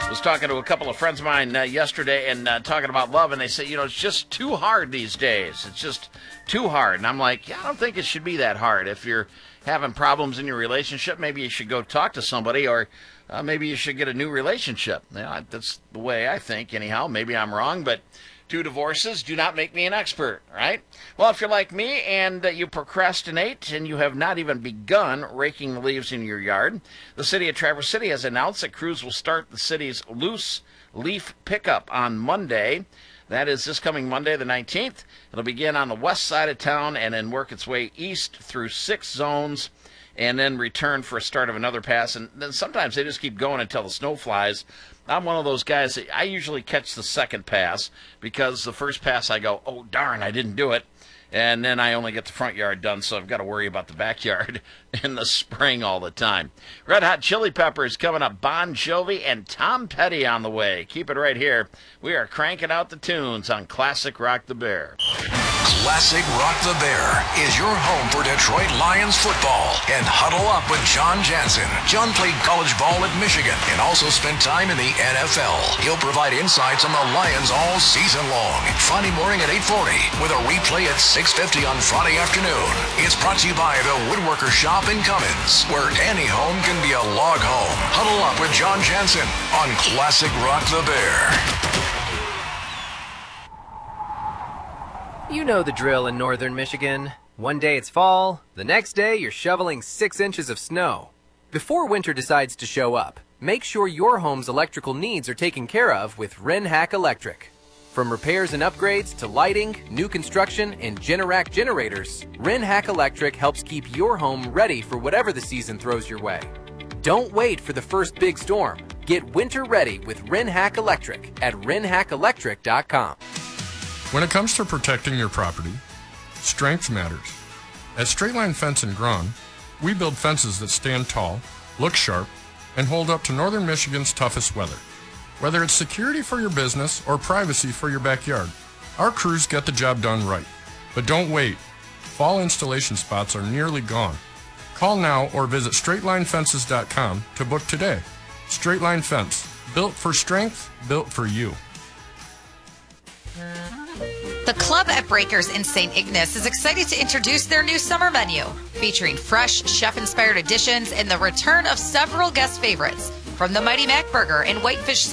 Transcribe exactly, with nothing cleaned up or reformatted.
was talking to a couple of friends of mine uh, yesterday and uh, talking about love, and they say, you know, it's just too hard these days. It's just too hard. And I'm like, yeah, I don't think it should be that hard. If you're having problems in your relationship, maybe you should go talk to somebody, or uh, maybe you should get a new relationship. You know, that's the way I think, anyhow. Maybe I'm wrong, but two divorces do not make me an expert, right? Well, if you're like me and uh, you procrastinate and you have not even begun raking the leaves in your yard, the city of Traverse City has announced that crews will start the city's loose leaf pickup on Monday. That is this coming Monday, the nineteenth. It'll begin on the west side of town and then work its way east through six zones and then return for a start of another pass. And then sometimes they just keep going until the snow flies. I'm one of those guys that I usually catch the second pass because the first pass I go, oh, darn, I didn't do it. And then I only get the front yard done, so I've got to worry about the backyard in the spring all the time. Red Hot Chili Peppers coming up, Bon Jovi and Tom Petty on the way. Keep it right here. We are cranking out the tunes on Classic Rock the Bear. Classic Rock the Bear is your home for Detroit Lions football. And huddle up with John Jansen. John played college ball at Michigan and also spent time in the N F L. He'll provide insights on the Lions all season long. Friday morning at eight forty with a replay at six fifty on Friday afternoon. It's brought to you by the Woodworker Shop in Cummins, where any home can be a log home. Huddle up with John Jansen on Classic Rock the Bear. You know the drill in northern Michigan. One day it's fall, the next day you're shoveling six inches of snow. Before winter decides to show up, make sure your home's electrical needs are taken care of with Renhack Electric. From repairs and upgrades to lighting, new construction, and Generac generators, Renhack Electric helps keep your home ready for whatever the season throws your way. Don't wait for the first big storm. Get winter ready with Renhack Electric at renhack electric dot com. When it comes to protecting your property, strength matters. At Straight Line Fence in Braun, we build fences that stand tall, look sharp, and hold up to northern Michigan's toughest weather. Whether it's security for your business or privacy for your backyard, our crews get the job done right. But don't wait. Fall installation spots are nearly gone. Call now or visit straight line fences dot com to book today. Straight Line Fence, built for strength, built for you. The club at Breakers in Saint Ignace is excited to introduce their new summer menu, featuring fresh, chef-inspired additions and the return of several guest favorites, from the Mighty Mac Burger and Whitefish